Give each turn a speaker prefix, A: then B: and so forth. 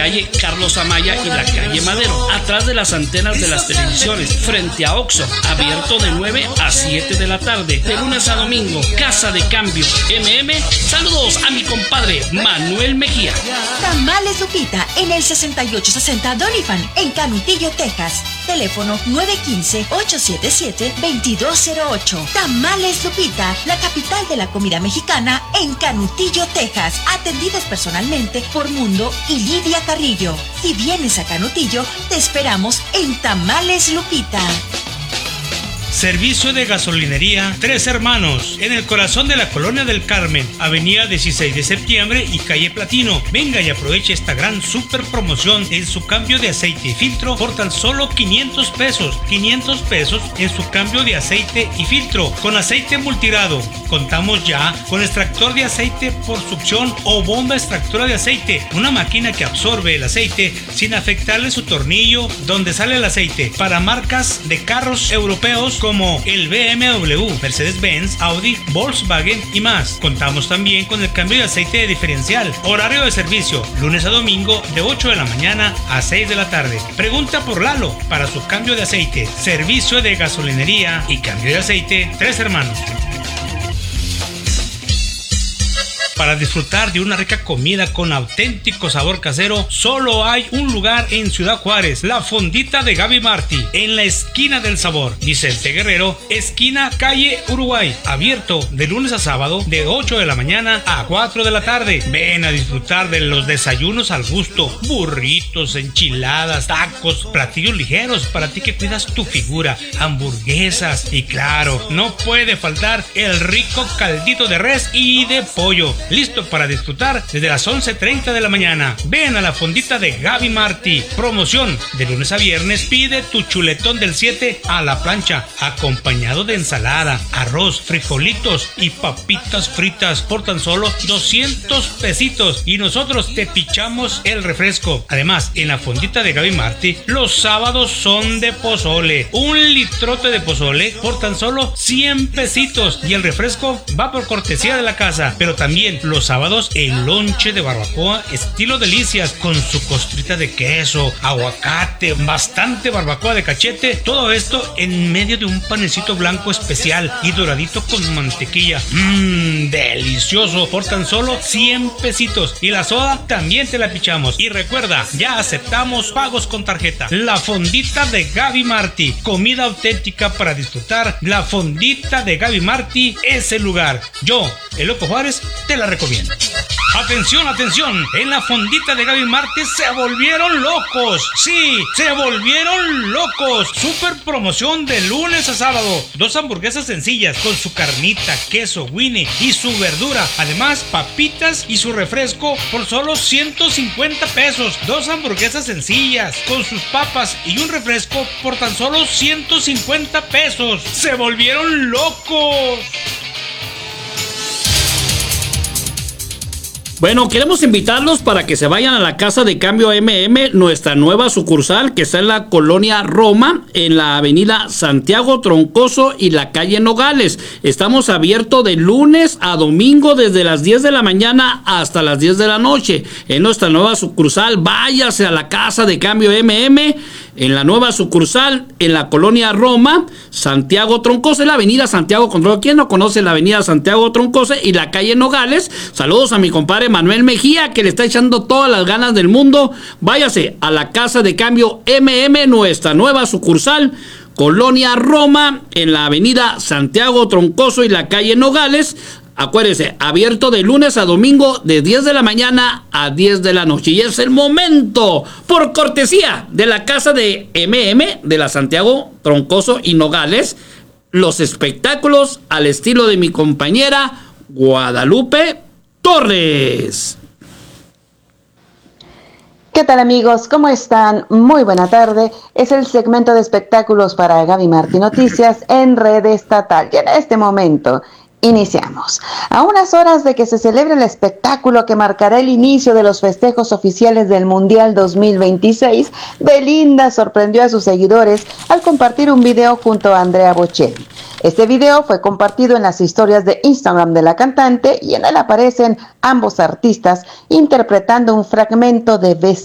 A: calle Carlos Amaya y la calle Madero, atrás de las antenas de las televisiones, frente a Oxxo, abierto de 9 a 7 de la tarde, de lunes a domingo. Casa de Cambio MM. Saludos a mi compadre Manuel Mejía.
B: Tamales Lupita en el 6860 Doniphan en Canutillo, Texas. Teléfono 915-877-2208. Tamales Lupita, la capital de la comida mexicana en Canutillo, Texas. Atendidos personalmente por Mundo y Lidia Carrillo. Si vienes a Canutillo, te esperamos en Tamales Lupita.
C: Servicio de gasolinería Tres Hermanos, en el corazón de la Colonia del Carmen, avenida 16 de septiembre y calle Platino. Venga y aproveche esta gran super promoción en su cambio de aceite y filtro por tan solo 500 pesos. 500 pesos en su cambio de aceite y filtro con aceite multirado. Contamos ya con extractor de aceite por succión o bomba extractora de aceite, una máquina que absorbe el aceite sin afectarle su tornillo donde sale el aceite, para marcas de carros europeos como el BMW, Mercedes-Benz, Audi, Volkswagen y más. Contamos también con el cambio de aceite de diferencial. Horario de servicio, lunes a domingo de 8 de la mañana a 6 de la tarde. Pregunta por Lalo para su cambio de aceite. Servicio de gasolinería y cambio de aceite Tres Hermanos. Para disfrutar de una rica comida con auténtico sabor casero, solo hay un lugar en Ciudad Juárez: la Fondita de Gaby Martí, en la esquina del sabor. Vicente Guerrero, esquina calle Uruguay, abierto de lunes a sábado de 8 de la mañana a 4 de la tarde. Ven a disfrutar de los desayunos al gusto: burritos, enchiladas, tacos, platillos ligeros para ti que cuidas tu figura, hamburguesas y claro, no puede faltar el rico caldito de res y de pollo, listo para disfrutar desde las 11:30 de la mañana. Ven a la Fondita de Gaby Martí. Promoción de lunes a viernes: pide tu chuletón del 7 a la plancha, acompañado de ensalada, arroz, frijolitos y papitas fritas por tan solo 200 pesitos, y nosotros te pichamos el refresco. Además, en la Fondita de Gaby Martí, los sábados son de pozole, un litrote de pozole por tan solo 100 pesitos, y el refresco va por cortesía de la casa. Pero también los sábados el lonche de barbacoa estilo Delicias, con su costrita de queso, aguacate, bastante barbacoa de cachete, todo esto en medio de un panecito blanco especial y doradito con mantequilla. Delicioso por tan solo 100 pesitos, y la soda también te la pichamos. Y recuerda, ya aceptamos pagos con tarjeta. La Fondita de Gaby Martí, comida auténtica para disfrutar. La Fondita de Gaby Martí es el lugar. Yo, el Loco Juárez, te la recomiendo. Atención, atención, en la Fondita de Gaby Martí se volvieron locos. Sí, se volvieron locos. Super promoción de lunes a sábado: 2 hamburguesas sencillas con su carnita, queso, Winnie y su verdura, además papitas y su refresco por solo 150 pesos. 2 hamburguesas sencillas con sus papas y un refresco por tan solo 150 pesos. Se volvieron locos.
A: Bueno, queremos invitarlos para que se vayan a la Casa de Cambio MM, nuestra nueva sucursal que está en la colonia Roma, en la avenida Santiago Troncoso y la calle Nogales. Estamos abiertos de lunes a domingo desde las 10 de la mañana hasta las 10 de la noche. En nuestra nueva sucursal, váyase a la Casa de Cambio MM, en la nueva sucursal, en la colonia Roma, Santiago Troncoso, en la avenida Santiago Troncoso. ¿Quién no conoce la avenida Santiago Troncoso y la calle Nogales? Saludos a mi compadre Manuel Mejía, que le está echando todas las ganas del mundo. Váyase a la Casa de Cambio MM, nuestra nueva sucursal, colonia Roma, en la avenida Santiago Troncoso y la calle Nogales. Acuérdese, abierto de lunes a domingo de 10 de la mañana a 10 de la noche. Y es el momento, por cortesía de la Casa de MM, de la Santiago Troncoso y Nogales, los espectáculos al estilo de mi compañera Guadalupe Torres.
D: ¿Qué tal, amigos? ¿Cómo están? Muy buena tarde. Es el segmento de espectáculos para Gaby Martí Noticias en Red Estatal. Y en este momento iniciamos. A unas horas de que se celebre el espectáculo que marcará el inicio de los festejos oficiales del Mundial 2026, Belinda sorprendió a sus seguidores al compartir un video junto a Andrea Bocelli. Este video fue compartido en las historias de Instagram de la cantante y en él aparecen ambos artistas interpretando un fragmento de